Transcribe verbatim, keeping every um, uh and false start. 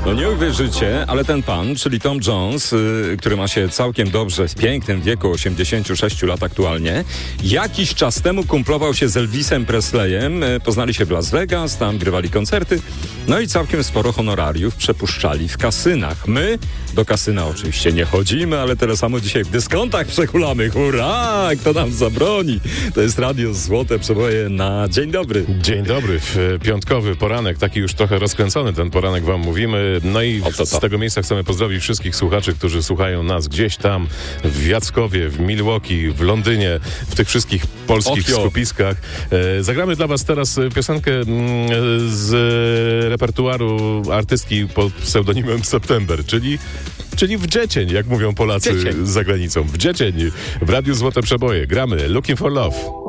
No nie uwierzycie, ale ten pan, czyli Tom Jones, yy, który ma się całkiem dobrze w pięknym wieku, osiemdziesięciu sześciu lat aktualnie, jakiś czas temu kumplował się z Elvisem Presleyem, yy, poznali się w Las Vegas, tam grywali koncerty, no i całkiem sporo honorariów przepuszczali w kasynach. My do kasyna oczywiście nie chodzimy, ale tyle samo dzisiaj w dyskontach przekulamy. Hurra! Kto nam zabroni? To jest Radio Złote Przeboje na Dzień Dobry. Dzień dobry, w piątkowy poranek, taki już trochę rozkręcony ten poranek wam mówimy. No i to, to. z tego miejsca chcemy pozdrowić wszystkich słuchaczy, którzy słuchają nas gdzieś tam w Jackowie, w Milwaukee, w Londynie, w tych wszystkich polskich Och, skupiskach. E, zagramy dla was teraz piosenkę mm, z repertuaaru artystki pod pseudonimem September, czyli Czyli w dziecień, jak mówią Polacy Dziecień. za granicą. W dziecień, w Radiu Złote Przeboje. Gramy Looking for Love.